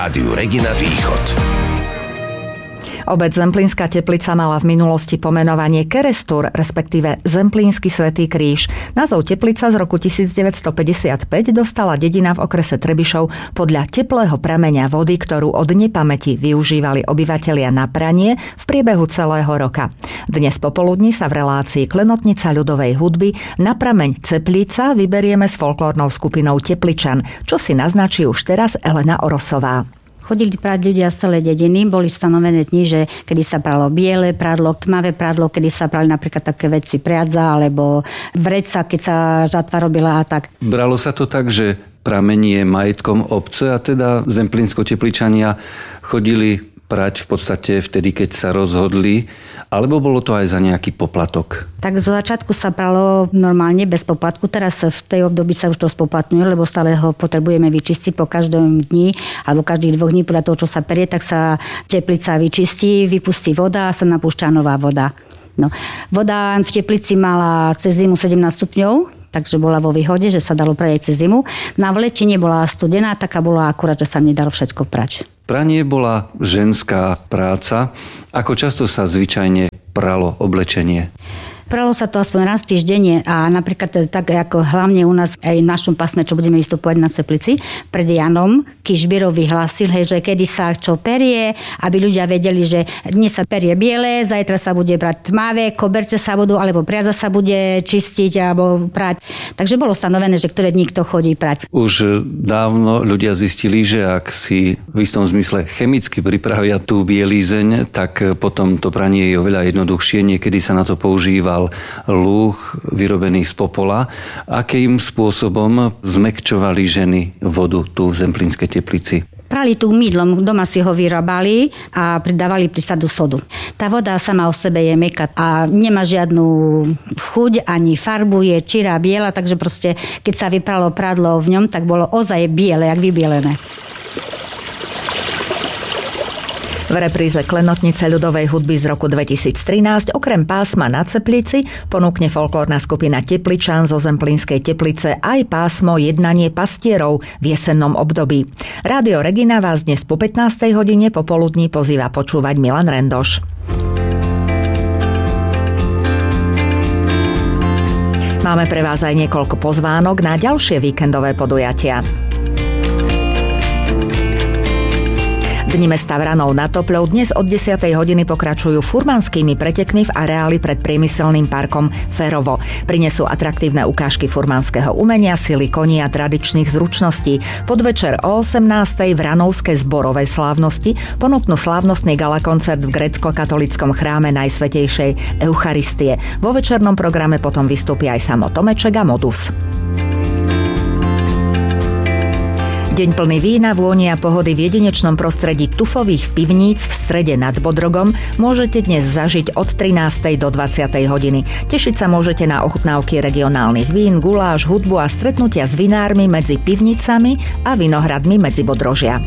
Rádiu Regina Východ. Obec Zemplínska Teplica mala v minulosti pomenovanie Kerestur, respektíve Zemplínsky Svätý kríž. Názov Teplica z roku 1955 dostala dedina v okrese Trebišov podľa teplého prameňa vody, ktorú od nepamäti využívali obyvatelia na pranie v priebehu celého roka. Dnes popoludní sa v relácii Klenotnica ľudovej hudby na prameň Ceplíca vyberieme s folklórnou skupinou Tepličan, čo si naznačí už teraz Elena Orosová. Chodili prať ľudia z celej dediny, boli stanovené dni, že kedy sa pralo biele prádlo, tmavé prádlo, kedy sa prali napríklad také veci priadza alebo vreca, keď sa žatva robila a tak. Bralo sa to tak, že prameň je majetkom obce a teda Zemplínsko-Tepličania chodili prať v podstate vtedy, keď sa rozhodli, alebo bolo to aj za nejaký poplatok? Tak zo začiatku sa pralo normálne bez poplatku. Teraz v tej období sa už to spoplatňuje, lebo stále ho potrebujeme vyčistiť po každom dni alebo každých 2 dní podľa toho, čo sa perie, tak sa teplica vyčistí, vypustí voda a sa napúšťa nová voda. No. Voda v teplici mala cez zimu 17 stupňov, takže bola vo výhode, že sa dalo prať aj cez zimu. Na v lete nebola studená, taká bola akurát, že sa nedalo všetko prať. Pranie bola ženská práca. Ako často sa zvyčajne pralo oblečenie? Pralo sa to aspoň raz týždenne a napríklad tak ako hlavne u nás aj v našom pásme, čo budeme vystupovať na Ceplici, pred Janom Kišbirov vyhlásil, že kedy sa čo perie, aby ľudia vedeli, že dnes sa perie biele, zajtra sa bude brať tmavé, koberce sa budú, alebo priaza sa bude čistiť alebo prať. Takže bolo stanovené, že ktoré dní kto chodí prať. Už dávno ľudia zistili, že ak si v istom zmysle chemicky pripravia tú bielizeň, tak potom to pranie je oveľa jednoduchšie. Niekedy sa na to používal lúh vyrobený z popola. Akým spôsobom zmäkčovali ženy vodu tu v Zemplínskej Teplici? Prali tu mydlom, doma si ho vyrábali a pridávali prísadu sodu. Tá voda sama o sebe je mäkká a nemá žiadnu chuť ani farbu, je čirá, biela, takže proste keď sa vypralo prádlo v ňom, tak bolo ozaj biele, jak vybielené. V repríze Klenotnice ľudovej hudby z roku 2013 okrem pásma na Ceplici ponúkne folklórna skupina Tepličan zo Zemplínskej Teplice aj pásmo Jednanie pastierov v jesennom období. Rádio Regina vás dnes po 15. hodine popoludní pozýva počúvať Milan Rendoš. Máme pre vás aj niekoľko pozvánok na ďalšie víkendové podujatia. Dni mesta Vranov nad Topľou dnes od 10. hodiny pokračujú furmanskými pretekmi v areáli pred priemyselným parkom Ferovo. Prinesú atraktívne ukážky furmanského umenia, sily koní a tradičných zručností. Podvečer o 18. Vranovskej zborovej slávnosti ponúknú slávnostný galakoncert v grécko-katolíckom chráme Najsvätejšej Eucharistie. Vo večernom programe potom vystúpi aj Samo Tomeček a Modus. Deň plný vína, vône a pohody v jedinečnom prostredí tufových pivníc v strede nad Bodrogom môžete dnes zažiť od 13. do 20. hodiny. Tešiť sa môžete na ochutnávky regionálnych vín, guláš, hudbu a stretnutia s vinármi medzi pivnicami a vinohradmi medzi Bodrožia.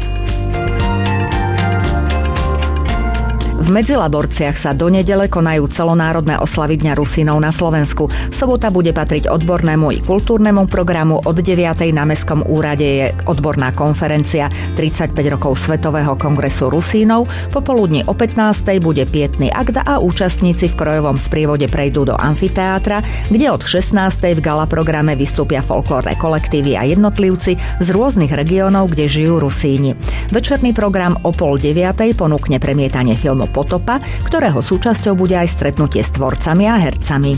V Medzilaborciach sa do nedele konajú celonárodné oslavy Dňa Rusínov na Slovensku. Sobota bude patriť odbornému i kultúrnemu programu. Od 9. na Mestskom úrade je odborná konferencia 35 rokov Svetového kongresu Rusínov. Popoludní o 15. bude pietný akt a účastníci v krojovom sprievode prejdú do amfiteátra, kde od 16. v gala programe vystúpia folklórne kolektívy a jednotlivci z rôznych regiónov, kde žijú Rusíni. Večerný program o 8:30 ponúkne premietanie filmu Potopa, ktorého súčasťou bude aj stretnutie s tvorcami a hercami.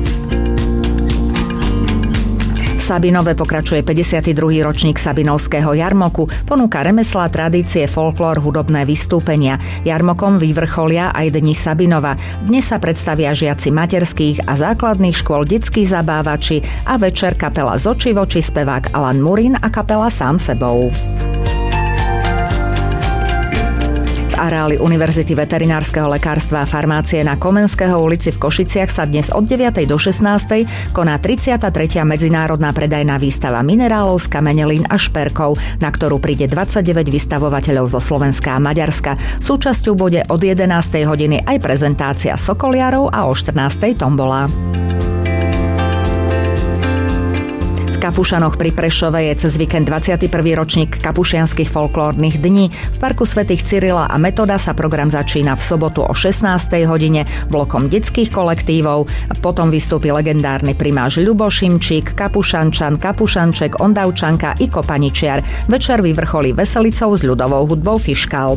V Sabinove pokračuje 52. ročník Sabinovského jarmoku, ponúka remeslá, tradície, folklór, hudobné vystúpenia. Jarmokom vyvrcholia aj Dni Sabinova. Dnes sa predstavia žiaci materských a základných škôl, detskí zabávači a večer kapela Z očí v oči, spevák Alan Murin a kapela Sám sebou. V areáli Univerzity veterinárskeho lekárstva a farmácie na Komenského ulici v Košiciach sa dnes od 9. do 16. koná 33. medzinárodná predajná výstava minerálov z kamenelín a šperkov, na ktorú príde 29 vystavovateľov zo Slovenska a Maďarska. Súčasťou bude od 11. hodiny aj prezentácia sokoliarov a o 14. tombola. V Kapušanoch pri Prešove je cez víkend 21. ročník kapušianskych folklórnych dní. V parku svätých Cyrila a Metoda sa program začína v sobotu o 16. hodine blokom detských kolektívov. Potom vystúpi legendárny primáš Ľubo Šimčík, Kapušančan, Kapušanček, Ondavčanka i Kopaničiar. Večer vyvrcholí veselicou s ľudovou hudbou Fiškal.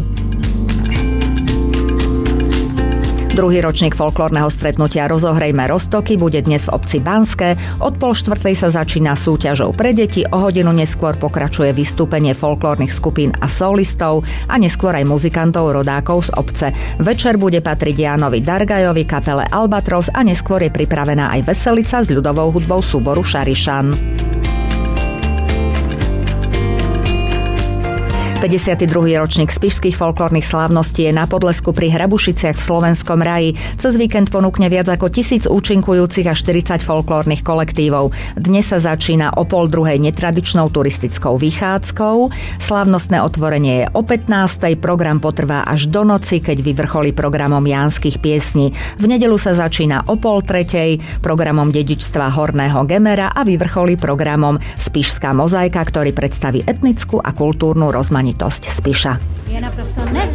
Druhý ročník folklórneho stretnutia Rozohrejme roztoky bude dnes v obci Banské. Od 3:30 sa začína súťažou pre deti, o hodinu neskôr pokračuje vystúpenie folklórnych skupín a solistov a neskôr aj muzikantov rodákov z obce. Večer bude patriť Jánovi Dargajovi, kapele Albatros a neskôr je pripravená aj veselica s ľudovou hudbou súboru Šarišan. 52. ročník spišských folklórnych slávností je na Podlesku pri Hrabušiciach v Slovenskom raji. Cez víkend ponúkne viac ako 1000 účinkujúcich a 40 folklórnych kolektívov. Dnes sa začína o 12:30 netradičnou turistickou vychádzkou. Slávnostné otvorenie je o 15:00, program potrvá až do noci, keď vyvrcholí programom jánskych piesní. V nedeľu sa začína o 2:30 programom dedičstva Horného Gemera a vyvrcholí programom Spišská mozaika, ktorý predstaví etnickú a kultúrnu rozmanitosť Spiša. Je naprosto